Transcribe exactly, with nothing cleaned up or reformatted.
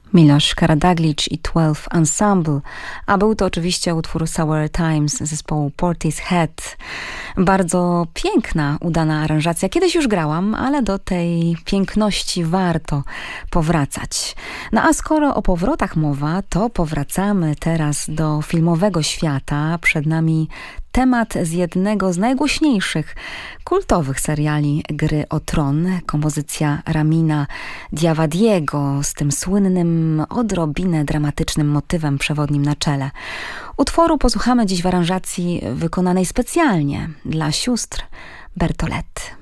Miloš Karađagić i Twelve Ensemble, a był to oczywiście utwór Sour Times zespołu Portishead. Bardzo piękna, udana aranżacja. Kiedyś już grałam, ale do tej piękności warto powracać. No a skoro o powrotach mowa, to powracamy teraz do filmowego świata. Przed nami temat z jednego z najgłośniejszych kultowych seriali Gry o Tron. Kompozycja Ramina Djawadiego z tym słynnym, odrobinę dramatycznym motywem przewodnim na czele. Utworu posłuchamy dziś w aranżacji wykonanej specjalnie dla sióstr Bertolet.